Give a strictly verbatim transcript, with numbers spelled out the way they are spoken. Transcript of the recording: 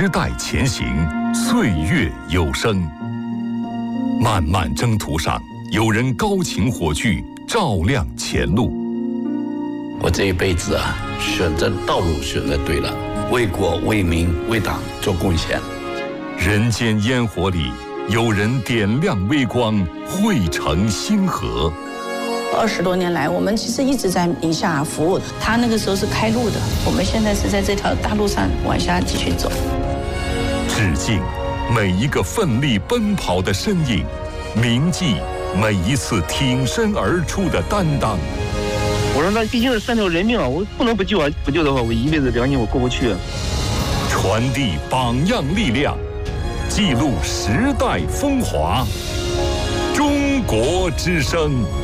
时代前行，岁月有声。漫漫征途上，有人高擎火炬，照亮前路。 我这一辈子啊，选择道路选择对了，为国为民为党做贡献。 人间烟火里，有人点亮微光，汇成星河。 二十多年来，我们其实一直在宁夏服务。他那个时候是开路的，我们现在是在这条大路上往下继续走。 致敬每一个奋力奔跑的身影，铭记每一次挺身而出的担当。 我说那毕竟是三条人命啊，我不能不救啊！不救的话，我一辈子良心我过不去。 传递榜样力量，记录时代风华。中国之声。